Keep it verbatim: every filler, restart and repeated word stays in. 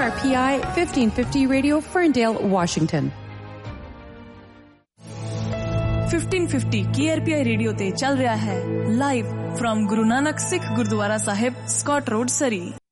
R P I fifteen fifty Radio, Ferndale, Washington. fifteen fifty K R P I radio ते चल रहा है live from Guru Nanak Sikh gurdwara Sahib, Scott road, सरी।